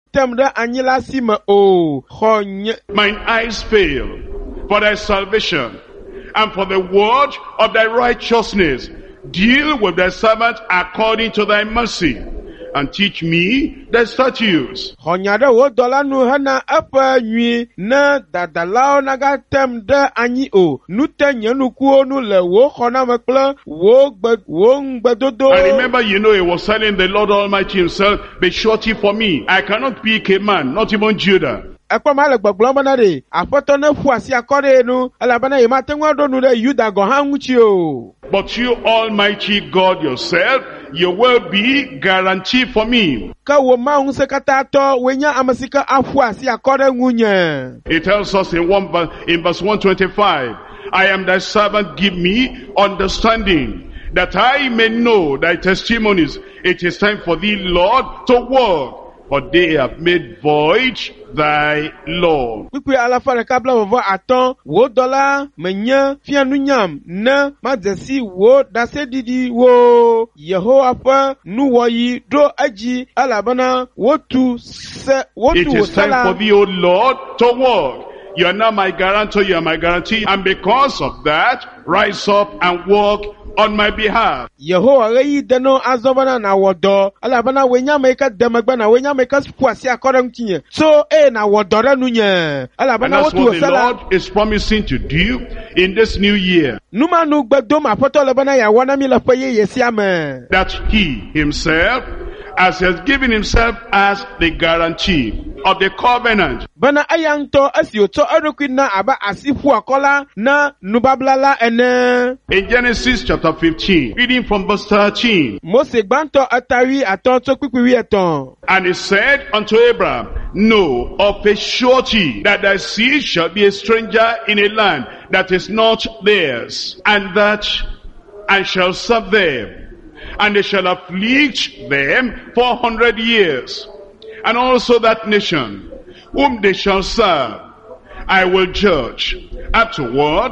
temda anyila sima o khonye. Mine eyes fail for thy salvation and for the word of thy righteousness. Deal with thy servant according to thy mercy, and teach me thy statutes. Khonyada wo dola nu hana apa nyi na dadalao naga temda anyi o. Nute nyenu kuo nu le wo khona mekla wo ngbedodo. I remember, he was telling the Lord Almighty himself, be surety for me. I cannot pick a man, not even Judah. Ekwa male gbogbo manade apoto na fu asi akore nu alabana yema tenwa do nu le Yuda go hanguchi o. But you Almighty God yourself, you will be guarantee for me. Ka wo ma hu se kata to wenya amasika afu asi akore ngunya. It tells us in verse 125, I am thy servant, give me understanding, that I may know thy testimonies. It is time for thee, Lord, to work, for they have made void thy law. Kukwe alafare kabla wovo aton wo dola menya fianu nyam na mazesi wo dase didi wo Yehowa pa nu woyi do aji alabana wotu It is time for thee, O Lord, to work. You are now my guarantor, you are my guarantee, and because of that, rise up and work on my behalf. Yehowa reyi deno azobana na wodo alabana wenya meka demagba na wenya meka kwasi akore mtinye so na wodore nunye alabana wotu what the Lord is promising to do in this new year. Numa nu gbedo ma poto lebana ya wana mi la paye yesiame That he himself, as he has given himself as the guarantee of the covenant. Bana ayanto asioto arokwina aba asifu akola na nubablala ene. In Genesis chapter 15, reading from verse 13. Mose gbanto atari atonto kwikwiwi eton. And he said unto Abraham, know of a surety that thy seed shall be a stranger in a land that is not theirs, and shall serve them. And they shall afflict them 400 years. And also that nation whom they shall serve, I will judge. Afterward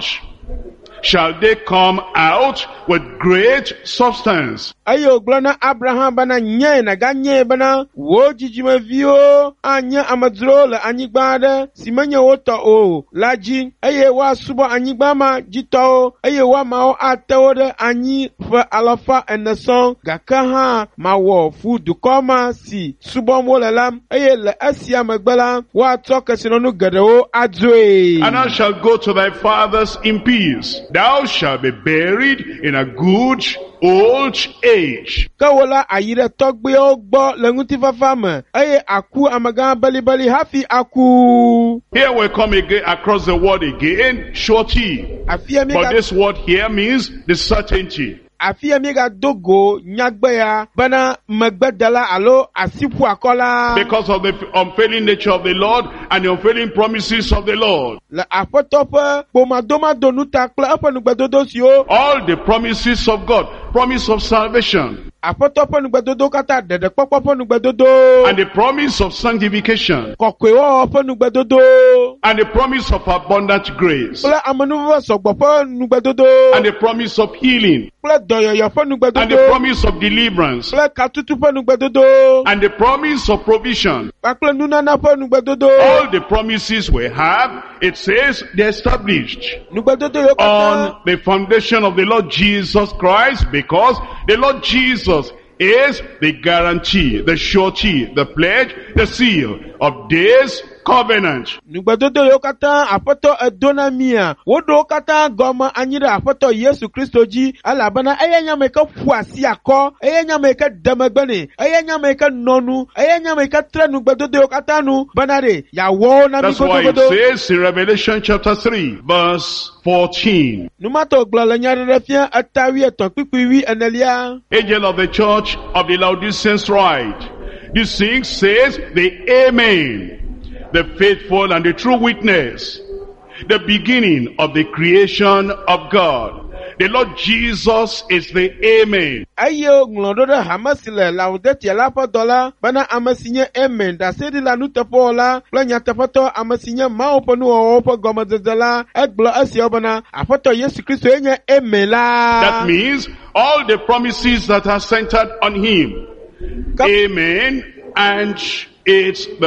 shall they come out with great substance. Ayo glona Abraham bana nye na ganye bana wo jijime vio anya amadro la anyigbade simanya wota o laji aye wa subo anyigbama jito aye wa mao atewode anyi fa alafa eneson gakaha mawo fu dukoma si subo molelam aye le asia magbala wa toka sinonu gadewo adwe. And thou shalt go to thy fathers in peace. Thou shalt be buried in a good old age. Kawola ayire togbe ogbo lenguti fafama aye aku amaga bali hafi aku. Here we come again across the word again, surety. But this word here means the certainty. Afia miga dogo nyagbeya bana magbedala alo asipu akola. Because of the unfailing nature of the Lord and the unfailing promises of the Lord. La apotope pomadoma donuta kla apanugbedodo sio. All the promises of God, promise of salvation. Apotope nugbedodo kata dede popopo nugbedodo. And the promise of sanctification. Kokwewo opo nugbedodo. And the promise of abundant grace. Kla amanuwa sogbopo nugbedodo. And the promise of healing. Kla doyoyo po nugbedodo. And the promise of deliverance. Kla katutu po nugbedodo. And the promise of provision. Kla nunana po nugbedodo. All the promises we have, it says they're established nugbedodo yo kata on the foundation of the Lord Jesus Christ, because the Lord Jesus is the guarantee, the surety, the pledge, the seal of this covenant. Nugbedodo yo kata apoto edonamia wodo kata goma anyira apoto Yesu Kristo ji alabana ayenya meka fuasi akọ ayenya meka damagbane ayenya meka nonu ayenya meka tre nugbedodo yo kata nu banare yawo na mi That's why it says in Revelation chapter 3 verse 14. Numato glala nyarere fia atawi eton pipiwi enelia. Angel of the church of the Laodiceans write, this thing says the Amen, the faithful and the true witness, the beginning of the creation of God. The Lord Jesus is the Amen. Ayo nglododa hamasile laudeti alapo dola bana amasinye Amen da sedi la nutepola planya tepoto amasinye maoponu opo gomazela eglo asiobana apoto Yesu Kristo enye Amen la. That means all the promises that are centered on Him. Amen, and it's the